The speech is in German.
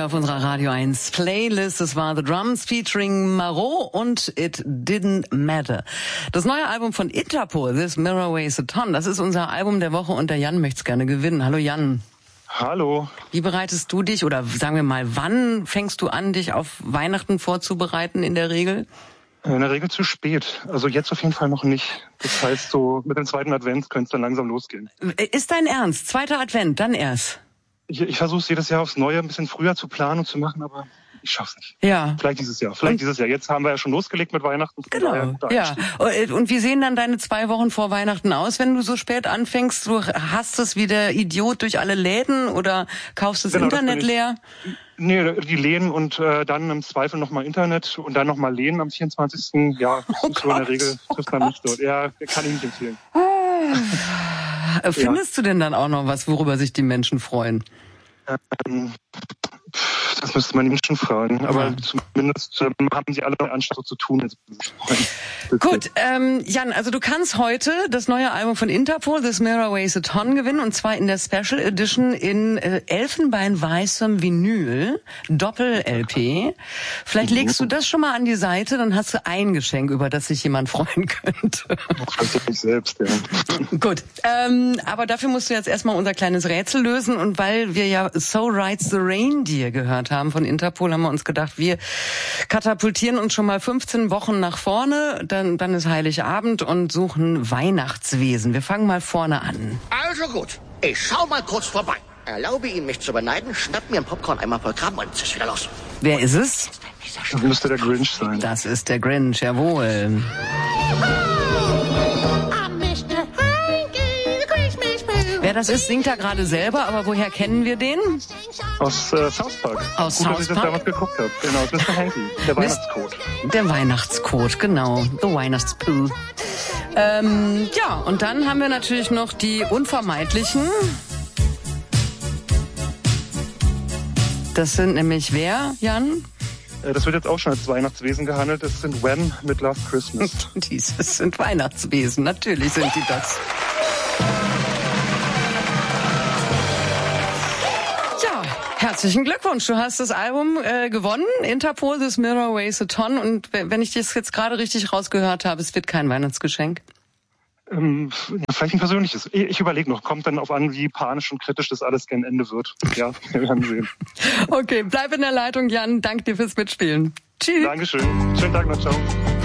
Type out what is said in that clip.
hier auf unserer Radio 1 Playlist. Es war The Drums featuring Marot und It Didn't Matter. Das neue Album von Interpol, This Mirror Weighs a Ton, das ist unser Album der Woche und der Jan möchte es gerne gewinnen. Hallo Jan. Hallo. Wie bereitest du dich, oder sagen wir mal, wann fängst du an, dich auf Weihnachten vorzubereiten in der Regel? In der Regel zu spät. Also jetzt auf jeden Fall noch nicht. Das heißt, so mit dem zweiten Advent könnte es dann langsam losgehen. Ist dein Ernst? Zweiter Advent, dann erst? Ich versuche es jedes Jahr aufs Neue ein bisschen früher zu planen und zu machen, aber ich schaff's nicht. Ja. Vielleicht dieses Jahr. Jetzt haben wir ja schon losgelegt mit Weihnachten. Genau, ja. Und wie sehen dann deine 2 Wochen vor Weihnachten aus, wenn du so spät anfängst? Du hast es wie der Idiot durch alle Läden oder kaufst das Internet leer? Nee, die Läden und dann im Zweifel nochmal Internet und dann nochmal Läden am 24. Ja, so in der Regel trifft man nicht dort. Ja, kann ich nicht empfehlen. Findest du denn dann auch noch was, worüber sich die Menschen freuen? Das müsste man ihm schon fragen. Aber zumindest haben sie alle Anspruch zu tun. Also, gut, Jan, also du kannst heute das neue Album von Interpol, This Mirror Weighs a Ton, gewinnen. Und zwar in der Special Edition in elfenbeinweißem Vinyl, Doppel-LP. Vielleicht legst du das schon mal an die Seite, dann hast du ein Geschenk, über das sich jemand freuen könnte. Ich selbst, ja. Gut, aber dafür musst du jetzt erstmal unser kleines Rätsel lösen. Und weil wir ja So Rides the Reindeer gehört haben von Interpol, haben wir uns gedacht, wir katapultieren uns schon mal 15 Wochen nach vorne, dann ist Heiligabend und suchen Weihnachtswesen. Wir fangen mal vorne an. Also gut, ich schau mal kurz vorbei. Erlaube Ihnen, mich zu beneiden, schnapp mir ein Popcorn-Eimer voll Gramm und es ist wieder los. Wer ist es? Das müsste der Grinch sein. Das ist der Grinch, jawohl. Wer das ist, singt er gerade selber, aber woher kennen wir den? Aus South Park. Aus Gut, South dass ich das Park? damals geguckt habe. Genau, aus Mr. Hanky, der Weihnachtscode. Der Weihnachtscode, genau. The Weihnachtspoo. Ja, und dann haben wir natürlich noch die unvermeidlichen. Das sind nämlich wer, Jan? Das wird jetzt auch schon als Weihnachtswesen gehandelt. Das sind Wham mit Last Christmas. Dieses sind Weihnachtswesen, natürlich sind die das. Herzlichen Glückwunsch, du hast das Album gewonnen, Interpol, This Mirror Weighs a Ton, und wenn ich das jetzt gerade richtig rausgehört habe, es wird kein Weihnachtsgeschenk. Vielleicht ein persönliches. Ich überlege noch, kommt dann auf an, wie panisch und kritisch das alles gegen Ende wird. Ja, wir werden sehen. Okay, bleib in der Leitung, Jan, danke dir fürs Mitspielen. Tschüss. Dankeschön, schönen Tag noch, ciao.